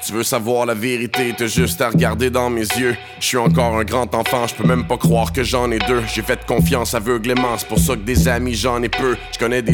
Tu veux savoir la vérité, t'as juste à regarder dans mes yeux. Je suis encore un grand enfant, je peux même pas croire que j'en ai deux. J'ai fait confiance aveuglément, c'est pour ça que des amis j'en ai peu. Je connais des